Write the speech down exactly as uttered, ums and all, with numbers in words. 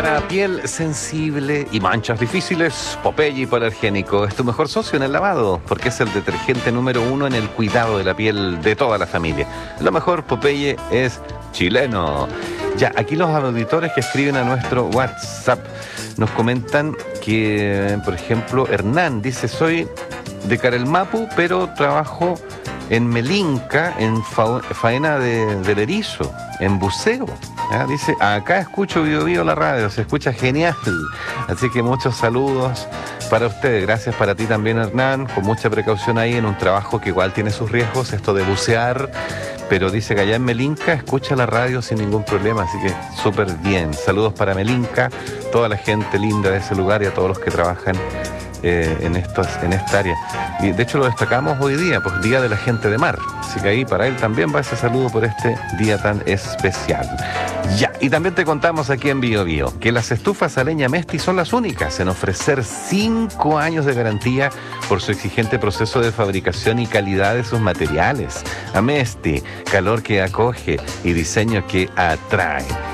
Para piel sensible y manchas difíciles, Popeye Hipoalergénico es tu mejor socio en el lavado, porque es el detergente número uno en el cuidado de la piel de toda la familia. Lo mejor, Popeye es chileno. Ya, aquí los auditores que escriben a nuestro WhatsApp nos comentan que, por ejemplo, Hernán dice: soy de Carelmapu, pero trabajo en Melinca, en fa faena de, del erizo, en buceo. ¿Ah? Dice, acá escucho Bio Bio la radio, se escucha genial. Así que muchos saludos para ustedes. Gracias para ti también, Hernán, con mucha precaución ahí en un trabajo que igual tiene sus riesgos, esto de bucear. Pero dice que allá en Melinca escucha la radio sin ningún problema, así que súper bien. Saludos para Melinca, toda la gente linda de ese lugar y a todos los que trabajan eh, en, estos, en esta área. Y de hecho lo destacamos hoy día, pues Día de la Gente de Mar. Así que ahí para él también va ese saludo por este día tan especial. Ya, y también te contamos aquí en Bio Bio que las estufas a leña Mesti son las únicas en ofrecer cinco años de garantía por su exigente proceso de fabricación y calidad de sus materiales. A Mesti, calor que acoge y diseño que atrae.